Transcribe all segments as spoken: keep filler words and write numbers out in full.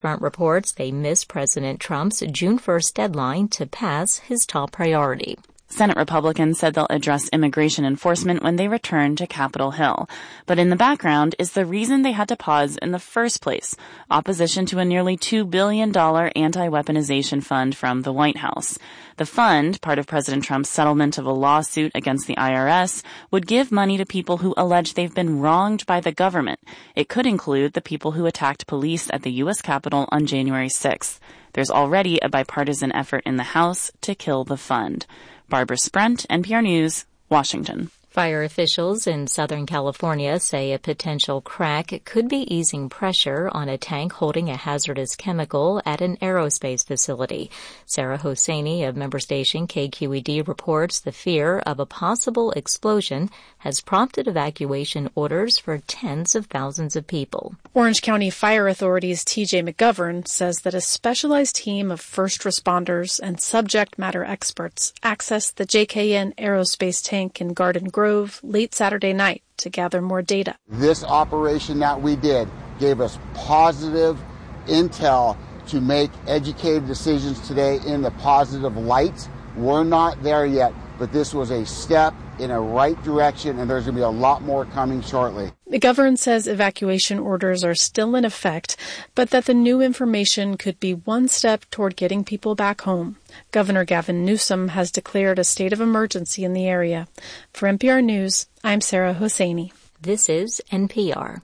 Front reports they missed President Trump's June first deadline to pass his top priority. Senate Republicans said they'll address immigration enforcement when they return to Capitol Hill. But in the background is the reason they had to pause in the first place, opposition to a nearly two billion dollars anti-weaponization fund from the White House. The fund, part of President Trump's settlement of a lawsuit against the I R S, would give money to people who allege they've been wronged by the government. It could include the people who attacked police at the U S Capitol on January sixth. There's already a bipartisan effort in the House to kill the fund. Barbara Sprent, N P R News, Washington. Fire officials in Southern California say a potential crack could be easing pressure on a tank holding a hazardous chemical at an aerospace facility. Sarah Hosseini of member station K Q E D reports the fear of a possible explosion has prompted evacuation orders for tens of thousands of people. Orange County Fire Authority's T J McGovern says that a specialized team of first responders and subject matter experts accessed the J K N aerospace tank in Garden Grove late Saturday night to gather more data. This operation that we did gave us positive intel to make educated decisions today in the positive light. We're not there yet, but this was a step in a right direction, and there's going to be a lot more coming shortly. McGovern says evacuation orders are still in effect, but that the new information could be one step toward getting people back home. Governor Gavin Newsom has declared a state of emergency in the area. For N P R News, I'm Sarah Hosseini. This is N P R.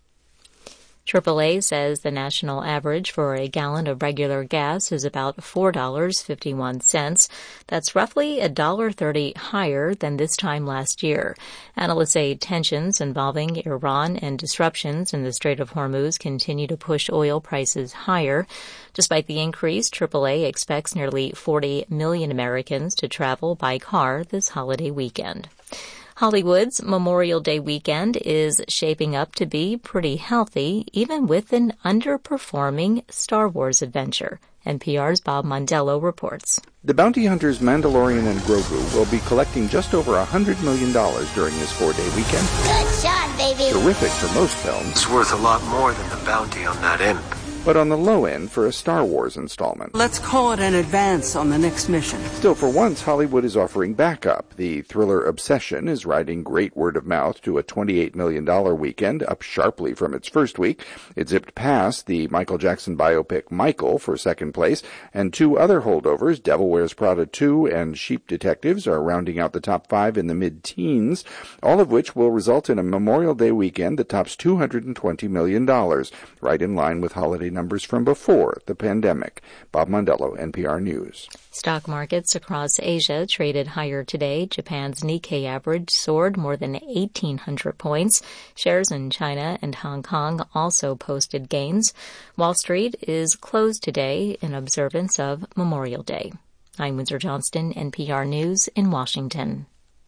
triple A says the national average for a gallon of regular gas is about four dollars and fifty-one cents. That's roughly one dollar and thirty cents higher than this time last year. Analysts say tensions involving Iran and disruptions in the Strait of Hormuz continue to push oil prices higher. Despite the increase, triple A expects nearly forty million Americans to travel by car this holiday weekend. Hollywood's Memorial Day weekend is shaping up to be pretty healthy, even with an underperforming Star Wars adventure. N P R's Bob Mondello reports. The bounty hunters Mandalorian and Grogu will be collecting just over one hundred million dollars during this four-day weekend. Good shot, baby! Terrific for most films. It's worth a lot more than the bounty on that imp. But on the low end for a Star Wars installment. Let's call it an advance on the next mission. Still, for once, Hollywood is offering backup. The thriller Obsession is riding great word of mouth to a twenty-eight million dollars weekend, up sharply from its first week. It zipped past the Michael Jackson biopic Michael for second place, and two other holdovers, Devil Wears Prada two and Sheep Detectives, are rounding out the top five in the mid-teens, all of which will result in a Memorial Day weekend that tops two hundred twenty million dollars, right in line with holiday numbers from before the pandemic. Bob Mondello, N P R News. Stock markets across Asia traded higher today. Japan's Nikkei average soared more than eighteen hundred points. Shares in China and Hong Kong also posted gains. Wall Street is closed today in observance of Memorial Day. I'm Windsor Johnston, N P R News in Washington.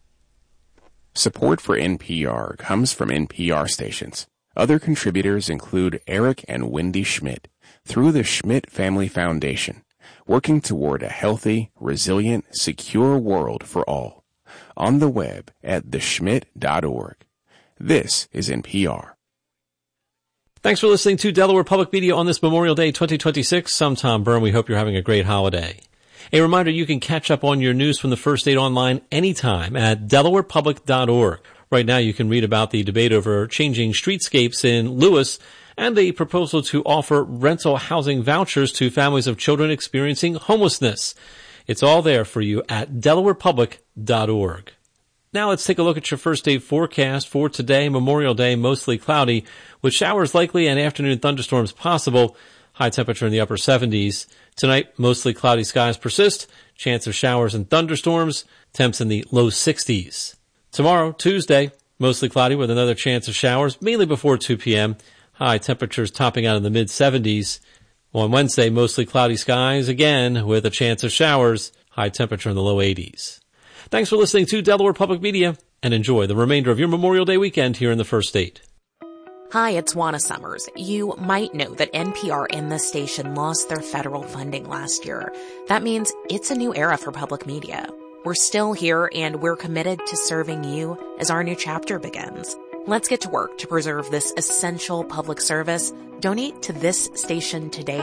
Support for N P R comes from N P R stations. Other contributors include Eric and Wendy Schmidt through the Schmidt Family Foundation, working toward a healthy, resilient, secure world for all. On the web at the schmidt dot org. This is N P R. Thanks for listening to Delaware Public Media on this Memorial Day twenty twenty-six. I'm Tom Byrne. We hope you're having a great holiday. A reminder, you can catch up on your news from the First State online anytime at delaware public dot org. Right now, you can read about the debate over changing streetscapes in Lewis and a proposal to offer rental housing vouchers to families of children experiencing homelessness. It's all there for you at delaware public dot org. Now let's take a look at your first day forecast for today, Memorial Day, mostly cloudy, with showers likely and afternoon thunderstorms possible. High temperature in the upper seventies. Tonight, mostly cloudy skies persist. Chance of showers and thunderstorms. Temps in the low sixties. Tomorrow, Tuesday, mostly cloudy with another chance of showers, mainly before two p.m. High temperatures topping out in the mid-seventies. On Wednesday, mostly cloudy skies, again with a chance of showers. High temperature in the low eighties. Thanks for listening to Delaware Public Media, and enjoy the remainder of your Memorial Day weekend here in the First State. Hi, it's Juana Summers. You might know that N P R and this station lost their federal funding last year. That means it's a new era for public media. We're still here, and we're committed to serving you as our new chapter begins. Let's get to work to preserve this essential public service. Donate to this station today